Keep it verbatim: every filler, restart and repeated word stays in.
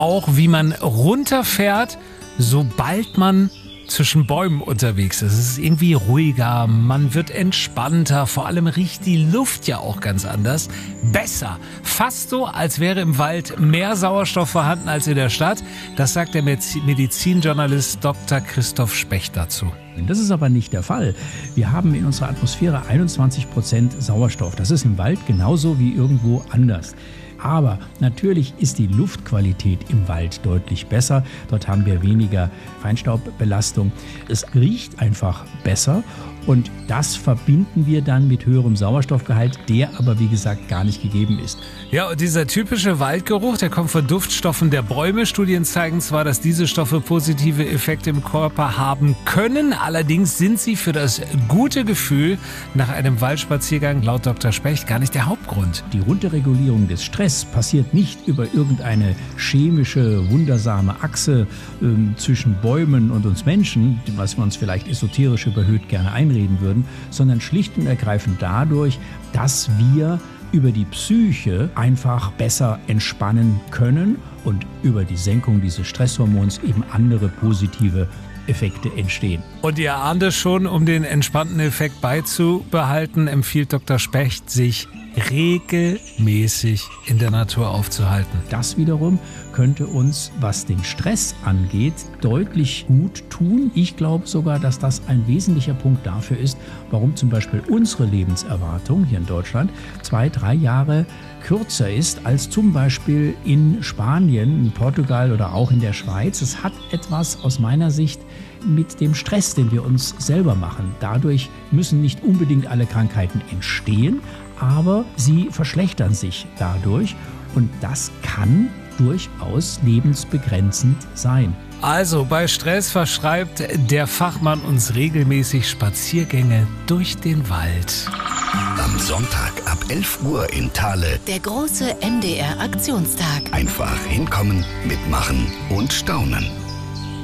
auch, wie man runterfährt, sobald man zwischen Bäumen unterwegs ist. Es ist irgendwie ruhiger, man wird entspannter, vor allem riecht die Luft ja auch ganz anders. Besser, fast so, als wäre im Wald mehr Sauerstoff vorhanden als in der Stadt. Das sagt der Medizinjournalist Doktor Christoph Specht dazu. Das ist aber nicht der Fall. Wir haben in unserer Atmosphäre einundzwanzig Prozent Sauerstoff. Das ist im Wald genauso wie irgendwo anders. Aber natürlich ist die Luftqualität im Wald deutlich besser. Dort haben wir weniger Feinstaubbelastung. Es riecht einfach besser und das verbinden wir dann mit höherem Sauerstoffgehalt, der aber wie gesagt gar nicht gegeben ist. Ja, und dieser typische Waldgeruch, der kommt von Duftstoffen der Bäume. Studien zeigen zwar, dass diese Stoffe positive Effekte im Körper haben können, allerdings sind sie für das gute Gefühl nach einem Waldspaziergang laut Doktor Specht gar nicht der Hauptgrund. Die Runterregulierung des Stress passiert nicht über irgendeine chemische, wundersame Achse äh, zwischen Bäumen und uns Menschen, was wir uns vielleicht esoterisch überhöht gerne einreden würden, sondern schlicht und ergreifend dadurch, dass wir über die Psyche einfach besser entspannen können und über die Senkung dieses Stresshormons eben andere positive Effekte entstehen. Und ihr ahnt es schon, um den entspannten Effekt beizubehalten, empfiehlt Doktor Specht, sich regelmäßig in der Natur aufzuhalten. Das wiederum könnte uns, was den Stress angeht, deutlich gut tun. Ich glaube sogar, dass das ein wesentlicher Punkt dafür ist, warum zum Beispiel unsere Lebenserwartung hier in Deutschland zwei, drei Jahre kürzer ist als zum Beispiel in Spanien, in Portugal oder auch in der Schweiz. Es hat etwas aus meiner Sicht mit dem Stress, den wir uns selber machen. Dadurch müssen nicht unbedingt alle Krankheiten entstehen, aber sie verschlechtern sich dadurch und das kann durchaus lebensbegrenzend sein. Also bei Stress verschreibt der Fachmann uns regelmäßig Spaziergänge durch den Wald. Am Sonntag ab elf Uhr in Thale. Der große M D R-Aktionstag. Einfach hinkommen, mitmachen und staunen.